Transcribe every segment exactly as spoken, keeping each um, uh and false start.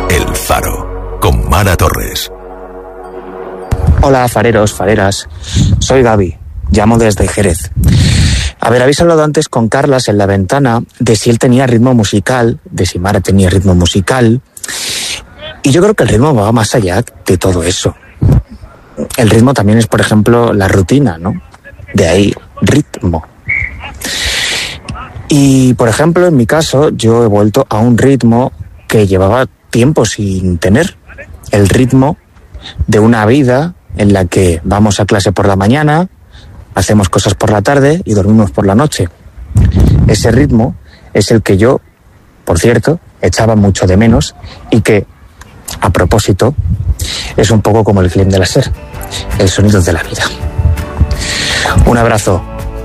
El Faro, con Mara Torres. Hola, fareros, fareras. Soy Gaby, llamo desde Jerez. A ver, habéis hablado antes con Carlas en la ventana de si él tenía ritmo musical, de si Mara tenía ritmo musical. Y yo creo que el ritmo va más allá de todo eso. El ritmo también es, por ejemplo, la rutina, ¿no? De ahí, ritmo. Y, por ejemplo, en mi caso, yo he vuelto a un ritmo que llevaba tiempo sin tener. El ritmo de una vida en la que vamos a clase por la mañana, hacemos cosas por la tarde y dormimos por la noche. Ese ritmo es el que yo, por cierto, echaba mucho de menos y que, a propósito, es un poco como el film de la SER, el sonido de la vida. Un abrazo.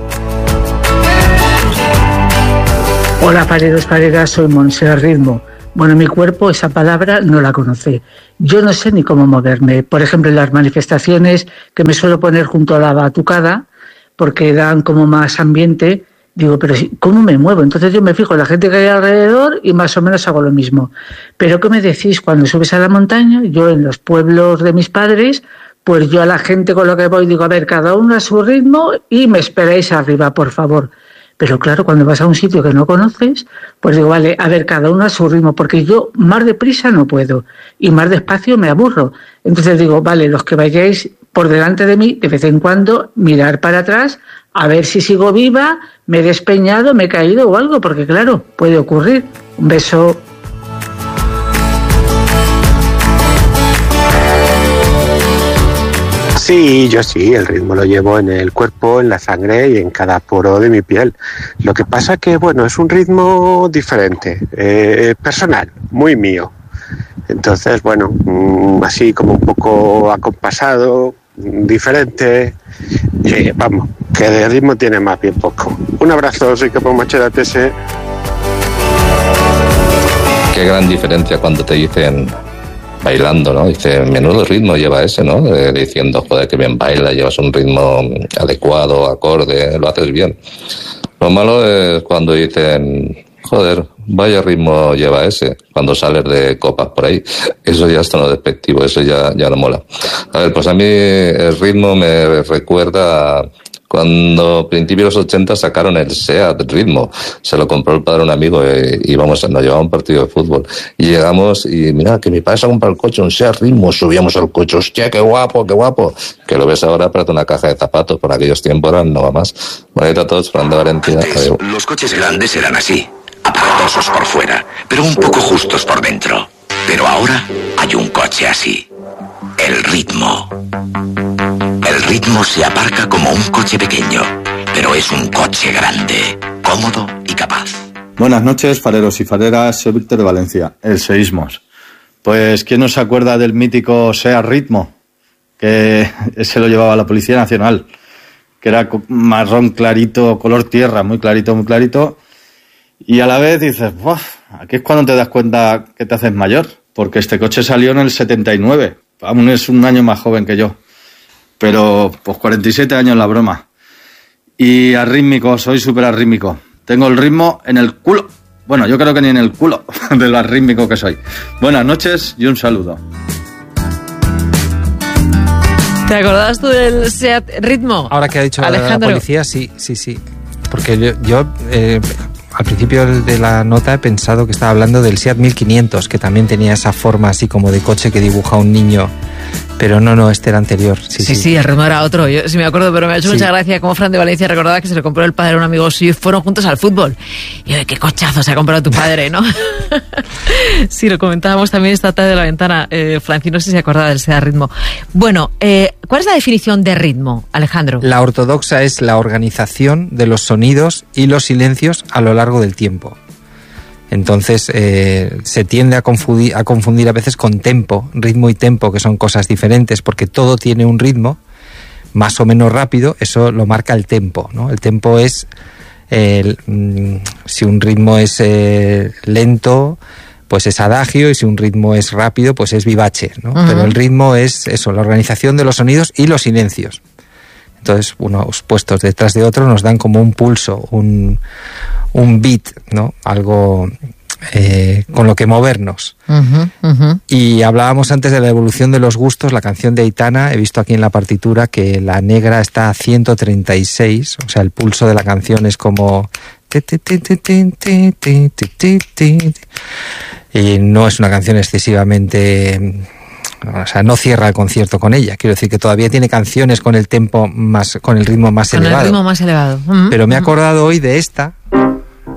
Hola, fareros, fareras, soy Montserrat Ritmo. Bueno, mi cuerpo esa palabra no la conoce. Yo no sé ni cómo moverme. Por ejemplo, en las manifestaciones que me suelo poner junto a la batucada, porque dan como más ambiente, digo, pero ¿cómo me muevo? Entonces yo me fijo en la gente que hay alrededor y más o menos hago lo mismo. Pero ¿qué me decís cuando subes a la montaña? Yo en los pueblos de mis padres, pues yo a la gente con lo que voy digo, a ver, cada uno a su ritmo y me esperéis arriba, por favor. Pero claro, cuando vas a un sitio que no conoces, pues digo, vale, a ver, cada uno a su ritmo, porque yo más deprisa no puedo y más despacio me aburro. Entonces digo, vale, los que vayáis por delante de mí, de vez en cuando, mirar para atrás, a ver si sigo viva, me he despeñado, me he caído o algo, porque claro, puede ocurrir. Un beso. Sí, yo sí, el ritmo lo llevo en el cuerpo, en la sangre y en cada poro de mi piel. Lo que pasa que, bueno, es un ritmo diferente, eh, personal, muy mío. Entonces, bueno, así como un poco acompasado, diferente, eh, vamos, que de ritmo tiene más bien poco. Un abrazo, soy Capo Machete ese. Qué gran diferencia cuando te dicen bailando, ¿no? Dice, menudo ritmo lleva ese, ¿no? Eh, diciendo, joder, que bien baila, llevas un ritmo adecuado, acorde, lo haces bien. Lo malo es cuando dicen, joder, vaya ritmo lleva ese, cuando sales de copas por ahí. Eso ya es tono despectivo, eso ya, ya no mola. A ver, pues a mí el ritmo me recuerda a cuando a principios de los ochenta sacaron el SEAT Ritmo. Se lo compró el padre a un amigo y íbamos, nos llevaba a un partido de fútbol. Y llegamos y mira, que mi padre se ha comprado el coche, un SEAT Ritmo. Subíamos al coche, hostia, qué guapo, qué guapo. Que lo ves ahora, parece una caja de zapatos. Por aquellos tiempos eran no va más. Bonito a todos, Fernando Valentina. Antes, los coches grandes eran así, aparatosos por fuera, pero un poco justos por dentro. Pero ahora hay un coche así. El Ritmo. El Ritmo se aparca como un coche pequeño, pero es un coche grande, cómodo y capaz. Buenas noches, fareros y fareras, soy Víctor de Valencia, el Seísmos. Pues, ¿quién no se acuerda del mítico SEAT Ritmo? Que ese lo llevaba la Policía Nacional, que era marrón clarito, color tierra, muy clarito, muy clarito. Y a la vez dices, ¡buah! Aquí es cuando te das cuenta que te haces mayor, porque este coche salió en el setenta y nueve, aún es un año más joven que yo. Pero, pues cuarenta y siete años la broma. Y arrítmico, soy súper arrítmico. Tengo el ritmo en el culo. Bueno, yo creo que ni en el culo de lo arrítmico que soy. Buenas noches y un saludo. ¿Te acordabas tú del SEAT Ritmo? Ahora que ha dicho Alejandro. La policía, sí, sí, sí. Porque yo, yo eh, al principio de la nota he pensado que estaba hablando del SEAT mil quinientos, que también tenía esa forma así como de coche que dibuja un niño. Pero no, no, este era anterior. Sí, sí, sí, sí, el ritmo era otro. Yo sí me acuerdo, pero me ha hecho sí. mucha gracia como Fran de Valencia recordaba que se lo compró el padre a un amigo suyo y fueron juntos al fútbol. Y yo, qué cochazo se ha comprado tu padre, ¿no? Sí, lo comentábamos también esta tarde de la ventana. Eh, Franci, no sé si se acordaba del SEAT Ritmo. Bueno, eh, ¿cuál es la definición de ritmo, Alejandro? La ortodoxa es la organización de los sonidos y los silencios a lo largo del tiempo. Entonces eh, se tiende a confundir, a confundir a veces con tempo, ritmo y tempo, que son cosas diferentes, porque todo tiene un ritmo más o menos rápido, eso lo marca el tempo, ¿no? El tempo es, eh, si un ritmo es eh, lento, pues es adagio, y si un ritmo es rápido, pues es vivace, ¿no? Uh-huh. Pero el ritmo es eso, la organización de los sonidos y los silencios. Entonces, unos puestos detrás de otros nos dan como un pulso, un, un beat, ¿no? Algo eh, con lo que movernos. Uh-huh, uh-huh. Y hablábamos antes de la evolución de los gustos, la canción de Aitana, he visto aquí en la partitura que la negra está a ciento treinta y seis, o sea, el pulso de la canción es como... Y no es una canción excesivamente... O sea, no cierra el concierto con ella. Quiero decir que todavía tiene canciones con el tempo más, con el ritmo más con elevado. Con el ritmo más elevado. Uh-huh. Pero me he acordado hoy de esta,